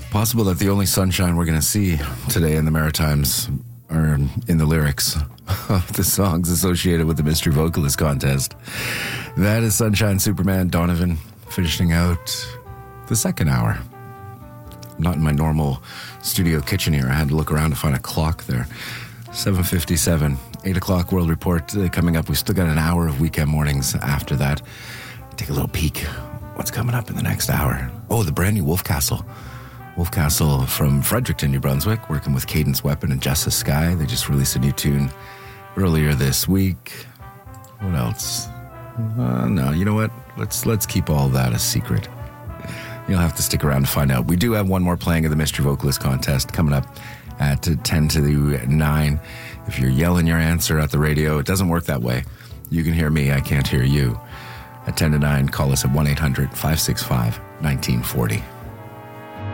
Possible that the only sunshine we're going to see today in the Maritimes are in the lyrics of the songs associated with the Mystery Vocalist Contest. That is Sunshine Superman Donovan finishing out the second hour. I'm not in my normal studio kitchen here. I had to look around to find a clock there. 7:57, 8 o'clock World Report coming up. We've still got an hour of weekend mornings after that. Take a little peek. What's coming up in the next hour? Oh, the brand new Wolfcastle. Wolfcastle from Fredericton, New Brunswick, working with Cadence Weapon and Justice Sky. They just released a new tune earlier this week. What else? No, you know what? Let's keep all that a secret. You'll have to stick around to find out. We do have one more playing of the Mystery Vocalist Contest coming up at 10 to 9. If you're yelling your answer at the radio, it doesn't work that way. You can hear me, I can't hear you. At 10 to 9, call us at 1-800-565-1940.